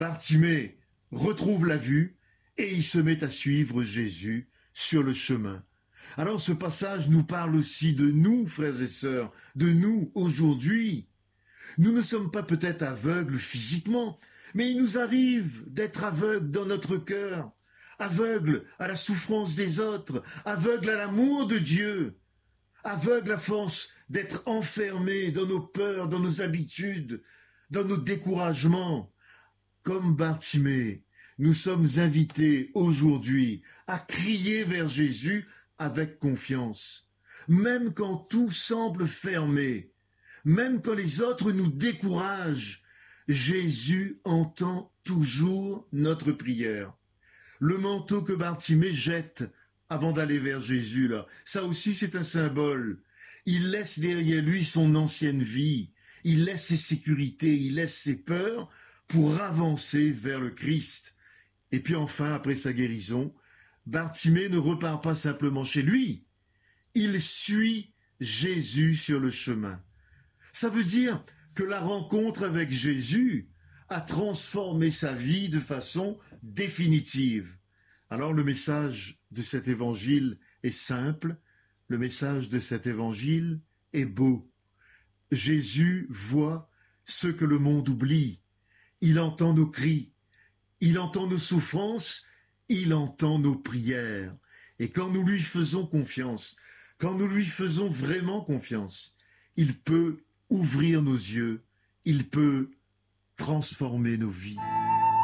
Bartimée retrouve la vue et il se met à suivre Jésus sur le chemin. Alors ce passage nous parle aussi de nous, frères et sœurs, de nous aujourd'hui. Nous ne sommes pas peut-être aveugles physiquement, mais il nous arrive d'être aveugles dans notre cœur, aveugles à la souffrance des autres, aveugles à l'amour de Dieu, aveugles à force d'être enfermés dans nos peurs, dans nos habitudes, dans nos découragements. Comme Bartimée, nous sommes invités aujourd'hui à crier vers Jésus avec confiance, même quand tout semble fermé, même quand les autres nous découragent. Jésus entend toujours notre prière. Le manteau que Bartimée jette avant d'aller vers Jésus, là, ça aussi c'est un symbole. Il laisse derrière lui son ancienne vie, il laisse ses sécurités, il laisse ses peurs pour avancer vers le Christ. Et puis enfin, après sa guérison, Bartimée ne repart pas simplement chez lui, il suit Jésus sur le chemin. Ça veut dire que la rencontre avec Jésus a transformé sa vie de façon définitive. Alors le message de cet évangile est simple, le message de cet évangile est beau. Jésus voit ce que le monde oublie. Il entend nos cris, il entend nos souffrances, il entend nos prières. Et quand nous lui faisons confiance, quand nous lui faisons vraiment confiance, il peut ouvrir nos yeux, il peut transformer nos vies.